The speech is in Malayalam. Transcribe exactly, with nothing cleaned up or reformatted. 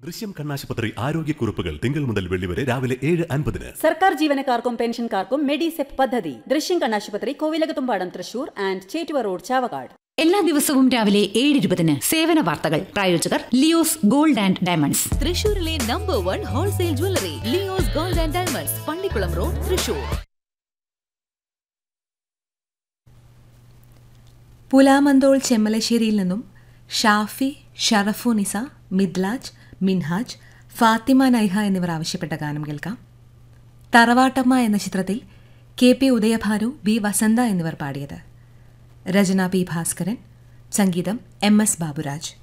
ദൃശ്യം കണ്ണാശുപത്രി ആരോഗ്യക്കുറിപ്പുകൾ തിങ്കൾ മുതൽ വെള്ളി വരെ രാവിലെ ഏഴ് അൻപതിന്. സർക്കാർ ജീവനക്കാർക്കും പെൻഷൻകാർക്കും മെഡിസെപ് പദ്ധതി. ദൃശ്യം കണ്ണാശുപത്രി, കോവിലകത്തുംപാടം, തൃശൂർ ആൻഡ് ചേറ്റുവ റോഡ്, ചാവക്കാട്. എല്ലാ ദിവസവും രാവിലെ ഏഴ് ഇരുപതിന് സേവന വാർത്തകൾ. പ്രായോജകർ ലിയോസ് ഗോൾഡ് ആൻഡ് ഡയമണ്ട്സ്. തൃശൂരിലെ number one wholesale jewellery Leo's gold and diamonds, Pallikkulam road, Thrissur. Pulamanthole ചെമ്മലശ്ശേരിയിൽ നിന്നും ഷാഫി, ഷറഫുനിസ, മിദ്ലാജ്, മിൻഹാജ്, ഫാത്തിമ നൈഹ എന്നിവർ ആവശ്യപ്പെട്ട ഗാനം കേൾക്കാം. തറവാട്ടമ്മ എന്ന ചിത്രത്തിൽ കെ പി ഉദയഭാനു, ബി വസന്ത എന്നിവർ പാടിയത്. രചന പി ഭാസ്കരൻ, സംഗീതം എം എസ് ബാബുരാജ്.